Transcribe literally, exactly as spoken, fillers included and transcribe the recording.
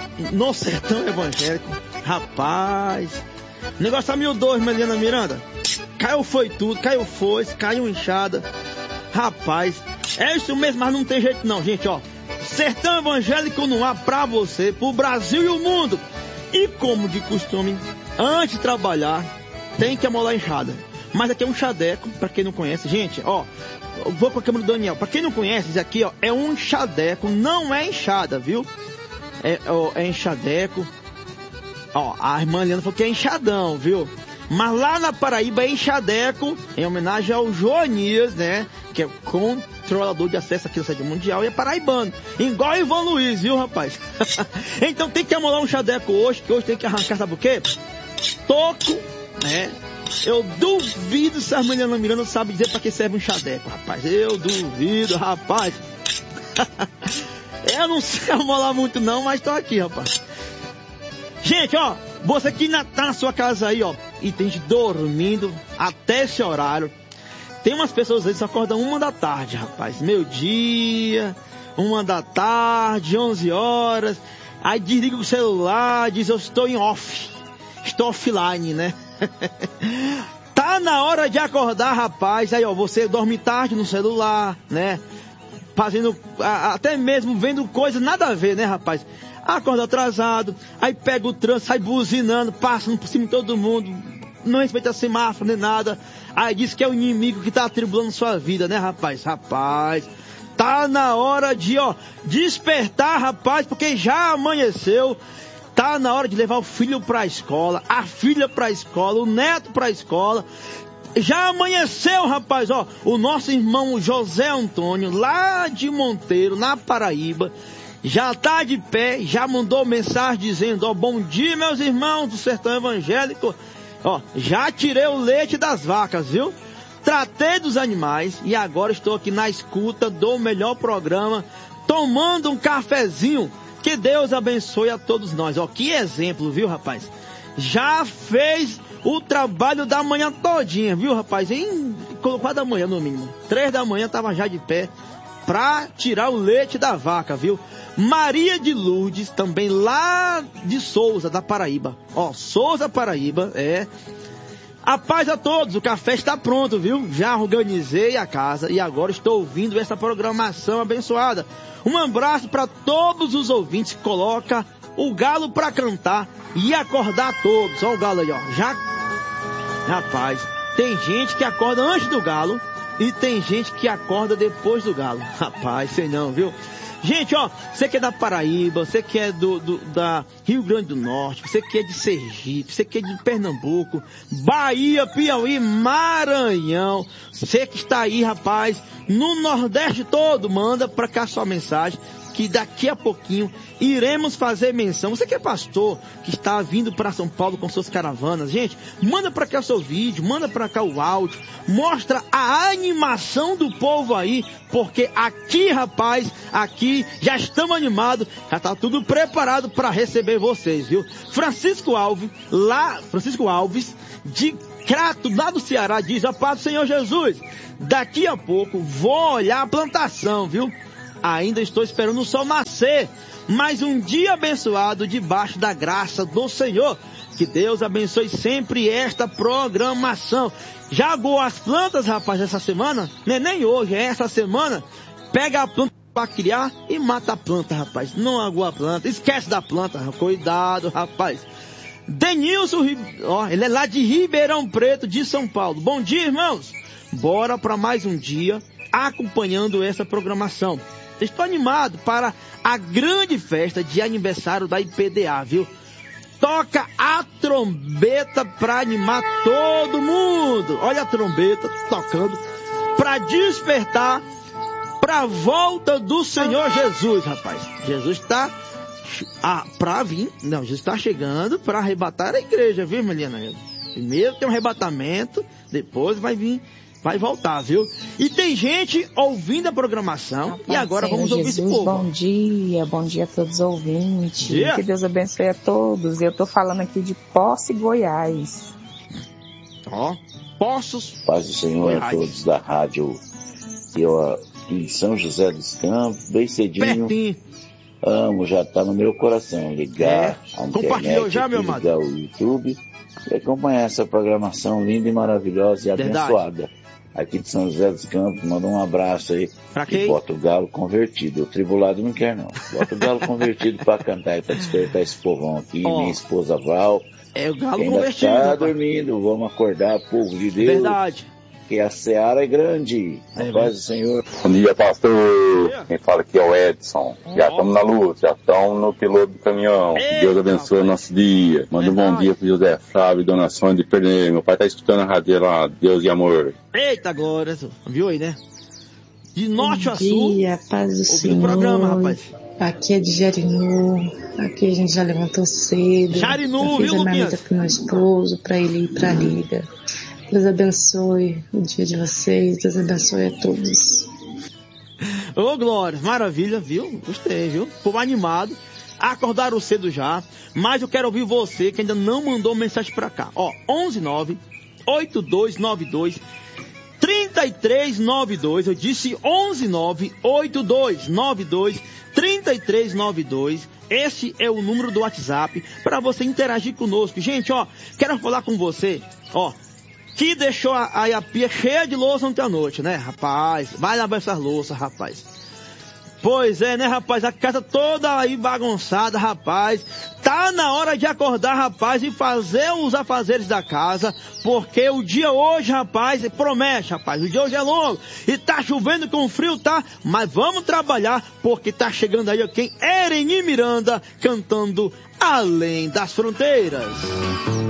no sertão evangélico, rapaz, o negócio tá mil dois, Mariana Miranda. Caiu foi tudo, caiu foice, caiu enxada. Rapaz, é isso mesmo, mas não tem jeito não, gente, ó. Sertão evangélico no ar pra você, pro Brasil e o mundo. E como de costume, antes de trabalhar, tem que amolar enxada. Mas aqui é um chadeco, pra quem não conhece, gente, ó. Eu vou com a câmera do Daniel. Pra quem não conhece, isso aqui, ó, é um chadeco, não é enxada, viu? É, ó, é enxadeco. Ó, a irmã Liana falou que é enxadão, viu? Mas lá na Paraíba é enxadeco, em homenagem ao Joanias, né? Que é controlador de acesso aqui na sede mundial e é paraibano. Igual Ivan Luiz, viu, rapaz? Então tem que amolar um chadeco hoje, que hoje tem que arrancar, sabe o quê? Toco, né? Eu duvido se a Mariana Miranda sabe dizer pra que serve um chadeco, rapaz. Eu duvido, rapaz. Eu não sei amolar muito não, mas tô aqui, rapaz. Gente, ó, você que ainda tá na sua casa aí, ó, e tem gente dormindo até esse horário. Tem umas pessoas aí que acordam uma da tarde, rapaz. Meio dia, uma da tarde, onze horas. Aí desliga o celular, diz eu estou em off. Estou offline, né? Tá na hora de acordar, rapaz. Aí, ó, você dorme tarde no celular, né? Fazendo, até mesmo vendo coisas nada a ver, né, rapaz? Acorda atrasado, aí pega o trânsito, sai buzinando, passando por cima de todo mundo, não respeita semáforo nem nada. Aí diz que é o inimigo que tá atribulando sua vida, né, rapaz? Rapaz, tá na hora de, ó, despertar, rapaz, porque já amanheceu. Tá na hora de levar o filho pra escola, a filha pra escola, o neto pra escola. Já amanheceu, rapaz, ó, o nosso irmão José Antônio, lá de Monteiro, na Paraíba, já tá de pé, já mandou mensagem dizendo, ó, bom dia, meus irmãos do sertão evangélico, ó, já tirei o leite das vacas, viu? Tratei dos animais e agora estou aqui na escuta do melhor programa, tomando um cafezinho. Que Deus abençoe a todos nós, ó, que exemplo, viu, rapaz? Já fez o trabalho da manhã todinha, viu, rapaz? Em quatro da manhã, no mínimo. Três da manhã tava já de pé pra tirar o leite da vaca, viu? Maria de Lourdes, também lá de Souza, da Paraíba. Ó, Souza, Paraíba, é. A paz a todos, o café está pronto, viu? Já organizei a casa e agora estou ouvindo essa programação abençoada. Um abraço para todos os ouvintes. Coloca o galo para cantar e acordar todos. Ó o galo aí, ó. Já... Rapaz, tem gente que acorda antes do galo e tem gente que acorda depois do galo. Rapaz, sei não, viu? Gente, ó, você que é da Paraíba, você que é do, do da Rio Grande do Norte, você que é de Sergipe, você que é de Pernambuco, Bahia, Piauí, Maranhão, você que está aí, rapaz, no Nordeste todo, manda pra cá sua mensagem, que daqui a pouquinho iremos fazer menção. Você que é pastor, que está vindo para São Paulo com suas caravanas, gente, manda para cá o seu vídeo, manda para cá o áudio, mostra a animação do povo aí, porque aqui, rapaz, aqui já estamos animados, já está tudo preparado para receber vocês, viu? Francisco Alves, lá, Francisco Alves, de Crato, lá do Ceará, diz, a paz do Senhor Jesus, daqui a pouco vou olhar a plantação, viu? Ainda estou esperando o sol nascer, mas um dia abençoado debaixo da graça do Senhor. Que Deus abençoe sempre esta programação. Já aguou as plantas, rapaz, essa semana? Não é nem hoje, é essa semana. Pega a planta para criar e mata a planta, rapaz. Não aguou a planta, esquece da planta. Cuidado, rapaz. Denilson, ó, ele é lá de Ribeirão Preto, de São Paulo. Bom dia, irmãos. Bora para mais um dia acompanhando essa programação. Estou animado para a grande festa de aniversário da I P D A, viu? Toca a trombeta para animar todo mundo. Olha a trombeta tocando para despertar para a volta do Senhor Jesus, rapaz. Jesus está ah, para vir, não, Jesus está chegando para arrebatar a igreja, viu, Mariana? Primeiro tem um arrebatamento, depois vai vir, vai voltar, viu? E tem gente ouvindo a programação. Rapaz, e agora Senhor vamos ouvir Jesus, esse povo. Bom dia, bom dia a todos os ouvintes. Dia. Que Deus abençoe a todos. Eu tô falando aqui de Posse, Goiás. Ó, Poços. Paz do Senhor Goiás. A todos da rádio. Eu em São José dos Campos, bem cedinho. Pertinho. amo, já tá no meu coração. Ligar é. a Compartilhou internet, já, aqui, meu amado? ligar o YouTube e acompanhar essa programação linda e maravilhosa e Verdade. abençoada. Aqui de São José dos Campos, manda um abraço aí. Pra quem? E bota o galo convertido. O tribulado não quer, não. Bota o galo convertido pra cantar e pra despertar esse povão aqui. Oh. Minha esposa Val. É o galo ainda convertido. Tá dormindo. Vamos acordar, povo de Deus. Verdade. Que a seara é grande. A é paz do Senhor. Bom dia, pastor. Quem fala aqui é o Edson. Oh. Já estamos na luta, já estamos no piloto do caminhão. Ei, Deus abençoe o nosso dia. Manda um bom dia pro José Flávio, Dona Sônia de Perneiro. Meu pai tá escutando a rádio lá. Deus e amor. Eita glória, viu aí, né? De norte bom a sul. Dia, paz do Senhor. O programa, rapaz. Aqui é de Jarinu. Aqui a gente já levantou cedo. Jarinu, viu, Luquinhas? Fiz a marmita pro meu esposo, pra ele ir pra liga. Deus abençoe o dia de vocês. Deus abençoe a todos. Ô, Glória, maravilha, viu? Gostei, viu? Povo animado. Acordaram cedo já. Mas eu quero ouvir você que ainda não mandou mensagem pra cá. Ó, onze nove oito dois nove dois três três nove dois. Eu disse onze nove oito dois nove dois três três nove dois. Esse é o número do WhatsApp para você interagir conosco. Gente, ó, quero falar com você, ó, que deixou a, a, a pia cheia de louça ontem à noite, né, rapaz? Vai lavar essas louças, rapaz. Pois é, né, rapaz? A casa toda aí bagunçada, rapaz. Tá na hora de acordar, rapaz, e fazer os afazeres da casa, porque o dia hoje, rapaz, promete, rapaz. O dia hoje é longo e tá chovendo com frio, tá? Mas vamos trabalhar, porque tá chegando aí quem? Ereni Miranda cantando Além das Fronteiras.